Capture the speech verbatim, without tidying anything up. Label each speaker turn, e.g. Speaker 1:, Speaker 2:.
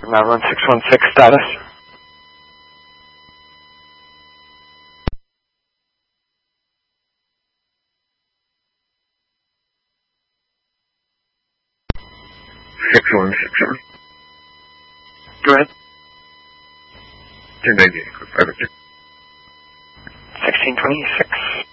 Speaker 1: Now run six one six status.
Speaker 2: six one six seven.
Speaker 1: Go ahead.
Speaker 2: ten ninety-eight, five oh two.
Speaker 1: sixteen twenty-six.